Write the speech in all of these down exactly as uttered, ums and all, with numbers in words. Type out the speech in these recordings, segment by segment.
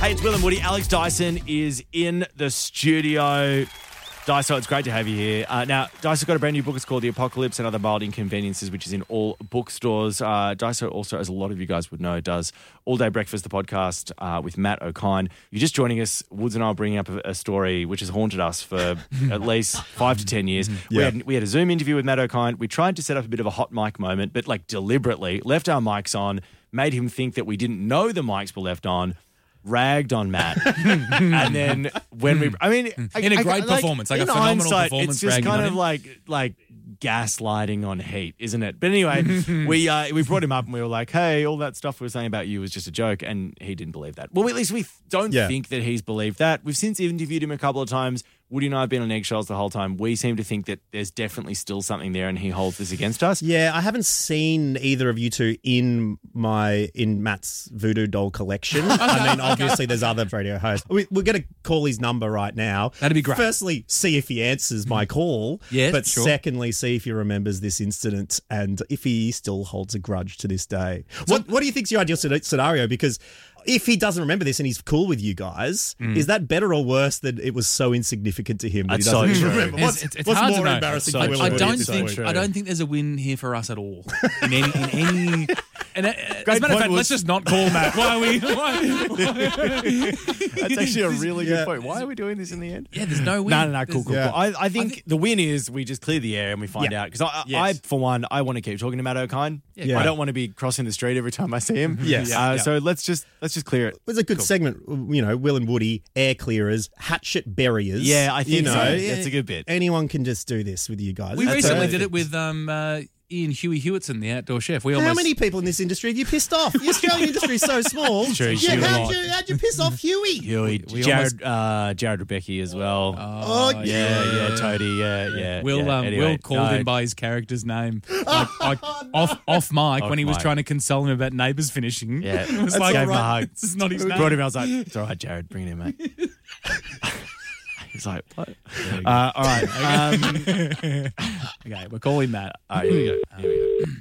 Hey, it's Will and Woody. Alex Dyson is in the studio. Dyso, it's great to have you here. Uh, now, Dyso's got a brand new book. It's called The Apocalypse and Other Mild Inconveniences, which is in all bookstores. Uh, Dyso also, as a lot of you guys would know, does All Day Breakfast, the podcast uh, with Matt O'Kine. You're just joining us. Woods and I are bringing up a, a story which has haunted us for at least five to ten years. Yeah. We, had, we had a Zoom interview with Matt O'Kine. We tried to set up a bit of a hot mic moment, but like deliberately left our mics on, made him think that we didn't know the mics were left on, ragged on Matt. And then when we, I mean, in a great I, performance, like, like a phenomenal hindsight, performance. It's just kind on of him. like, like gaslighting on heat, isn't it? But anyway, we uh, we brought him up and we were like, hey, all that stuff we were saying about you was just a joke. And he didn't believe that. Well, at least we don't Yeah. think that he's believed that. We've since interviewed him a couple of times. Woody and I have been on eggshells the whole time. We seem to think that there's definitely still something there and he holds this against us. Yeah, I haven't seen either of you two in my in Matt's voodoo doll collection. I mean, obviously there's other radio hosts. We, we're going to call his number right now. That'd be great. Firstly, see if he answers my call. Yes, But sure. secondly, see if he remembers this incident and if he still holds a grudge to this day. What What do you think's your ideal scen- scenario? Because if he doesn't remember this and he's cool with you guys, is that better or worse than it was so insignificant to him that That's he doesn't so true. remember? It's- What's, it's- it's what's hard to more know. embarrassing So for true. Will I and Woody don't at this think point? I don't think there's a win here for us at all. In any, in any and uh, as a matter point, of fact, Woods. let's just not call Matt. Why are we? Why, why? That's actually a really good Yeah. point. Why are we doing this in the end? Yeah, there's no win. No, no, no, cool, There's- cool, Yeah. cool. I, I, think think- the win is we just clear the air and we find Yeah. out. Because I, Yes. I, for one, I want to keep talking to Matt O'Kine. Yeah. I don't want to be crossing the street every time I see him. Yes. Uh, Yeah, yeah. So let's just let's just clear it. It was a good segment, you know, Will and Woody, air clearers, hatchet buriers. Yeah, I think you know, so. yeah, That's a good bit. Anyone can just do this with you guys. We That's recently perfect. did it with um, uh, Ian Huey Hewitson, the outdoor chef. We How almost many people in this industry have you pissed off? The Australian industry is so small. True, yeah, Huey. how'd you, how'd you piss off Huey? Huey, we Jared, uh, Jared Rebecca as well. Oh, yeah, yeah, Toady, yeah, yeah. Will yeah. um, Anyway, Will called no. him by his character's name, like, like off off mic Off when he was mic. trying to console him about Neighbours finishing. Yeah, it was That's like, all gave him a right. hug. this is not his name. Brought him. I was like, "It's all right, Jared. Bring it in, mate." He's like, "What?" Uh, all right. Um, Okay, we're calling Matt. all right, here we go. Here we go.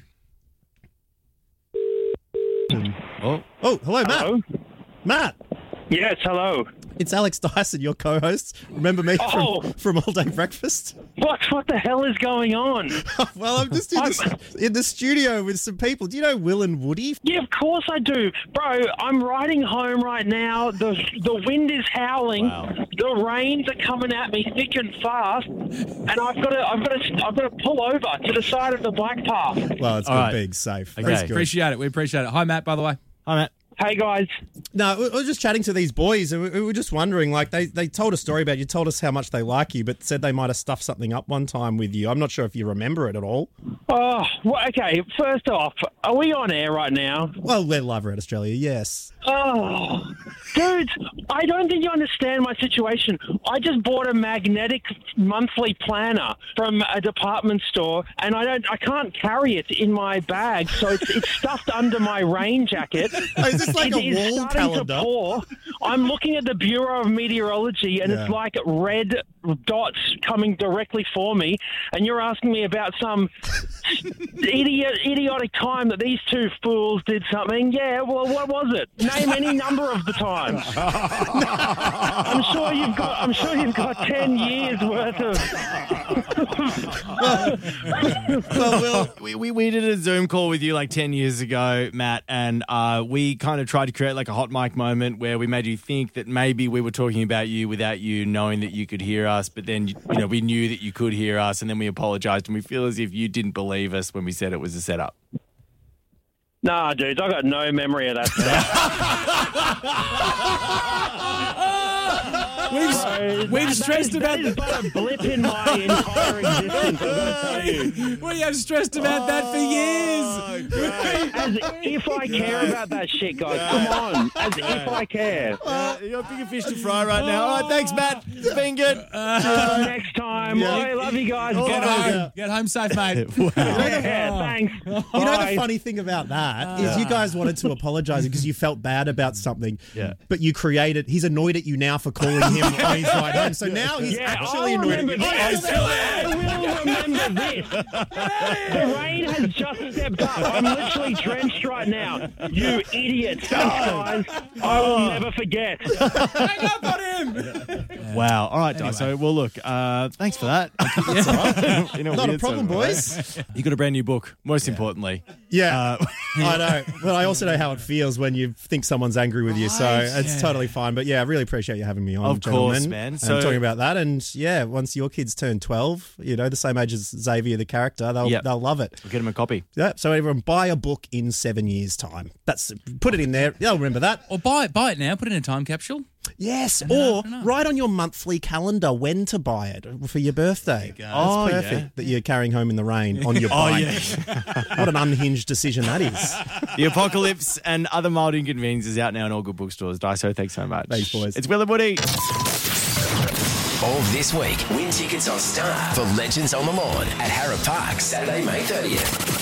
Oh, Oh, hello, Matt. Hello? Matt, Yes, hello. it's Alex Dyson, your co-host. Remember me Oh. from, from All Day Breakfast? What what the hell is going on? Well, I'm just in, the, in the studio with some people. Do you know Will and Woody? Yeah, of course I do. Bro, I'm riding home right now. The the wind is howling. Wow. The rains are coming at me thick and fast. And I've got to I've got to I've got to pull over to the side of the bike path. Well, it's All good right. being safe. Okay. That's good. Appreciate it. We appreciate it. Hi, Matt, by the way. hi, Matt. Hey guys. No, we we were just chatting to these boys, and we we were just wondering, like, they, they told a story about you, told us how much they like you, but said they might have stuffed something up one time with you. I'm not sure if you remember it at all. Oh, well, okay. First off, are we on air right now? Well, we're live at Australia, yes. Oh, dude, I don't think you understand my situation. I just bought a magnetic monthly planner from a department store, and I don't, I can't carry it in my bag, so it's, it's stuffed under my rain jacket. Oh, is this like It a is wall starting calendar? to pour. I'm looking at the Bureau of Meteorology, and Yeah. it's like red dots coming directly for me, and you're asking me about some idiot, idiotic time that these two fools did something. Yeah, well, what was it? Name any number of the times. I'm sure you've got. I'm sure you've got ten years worth of. Well, Will, We, we we did a Zoom call with you like ten years ago, Matt, and uh, we kind of tried to create like a hot mic moment where we made you think that maybe we were talking about you without you knowing that you could hear us, but then, you know, we knew that you could hear us, and then we apologized, and we feel as if you didn't believe us when we said it was a setup. Nah, dudes, I got no memory of that stuff. We've, we've That- stressed that about is, that is but a blip in my entire existence, I've got to tell you. We have stressed about that for years. As if I care about that shit, guys. Come on. As if I care. Uh, you got bigger fish to fry right now. All right, thanks, Matt. It's been good. Till next time. Yeah. I love you guys. Oh, Get yeah. home. Get, get home safe, mate. Yeah, thanks. you know Bye. the funny thing about that is you guys wanted to apologise because you felt bad about something, Yeah. but you created, he's annoyed at you now for calling him on his ride home, so now he's Yeah, actually I annoyed at remember you. that. Oh, yeah, still there. I will remember this. The rain has just stepped up. I'm literally drenched right now. You idiots. Thanks, guys. I will never forget. Hang up on him. Wow. All right, Daiso. Well, look, uh, thanks for that. That's all right. In Not a weird problem, sort of way. boys. You got a brand new book, most importantly. Yeah, Uh, I know. But I also know how it feels when you think someone's angry with you, so Right, it's yeah. totally fine. But yeah, I really appreciate you having me on, Of gentlemen. course, man. And So- talking about that, and yeah, once your kids turn twelve, you know, the same age as Xavier, the character, they'll Yep. they'll love it. We'll get him a copy. Yeah, so everyone buy a book in seven years' time. That's put it in there. They'll remember that. Or buy it, buy it now. Put it in a time capsule. Yes, then or open up. write on your monthly calendar when to buy it for your birthday. go. That's Oh, perfect yeah. that you're carrying home in the rain on your Oh, bike. yeah. What an unhinged decision that is. The Apocalypse and Other Mild Inconveniences out now in all good bookstores. Daiso, thanks so much. Thanks, boys. It's Will and Woody. All this week, win tickets on Star for Legends on the Lawn at Harrop Park, Saturday, May thirtieth.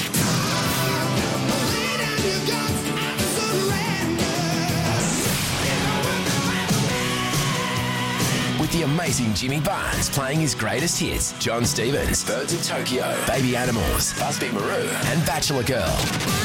With the amazing Jimmy Barnes playing his greatest hits, John Stevens, Birds of Tokyo, Baby Animals, Busby Maru, and Bachelor Girl.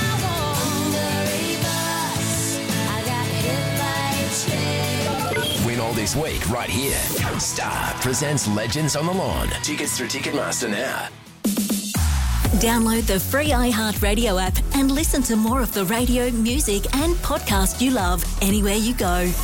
Win all this week right here. Star presents Legends on the Lawn. Tickets through Ticketmaster now. Download the free iHeartRadio app and listen to more of the radio, music and podcast you love anywhere you go.